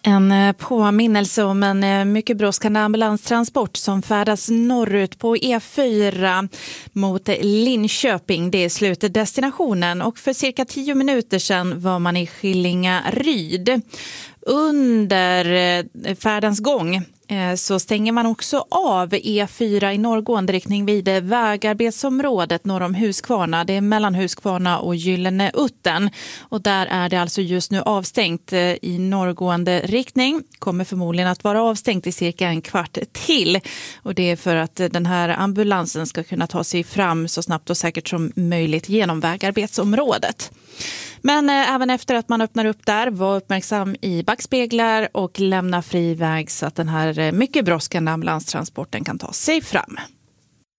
En påminnelse om en mycket brådskande ambulanstransport som färdas norrut på E4 mot Linköping. Det är slutdestinationen och för cirka 10 minuter sedan var man i Skillingaryd. Under färdens gång så stänger man också av E4 i norrgående riktning vid vägarbetsområdet norr om Huskvarna. Det är mellan Huskvarna och Gyllene Utten. Och där är det alltså just nu avstängt i norrgående riktning. Kommer förmodligen att vara avstängt i cirka en kvart till. Och det är för att den här ambulansen ska kunna ta sig fram så snabbt och säkert som möjligt genom vägarbetsområdet. Men även efter att man öppnar upp där, var uppmärksam i backspeglar och lämna fri väg så att den här mycket brådskande ambulanstransporten kan ta sig fram.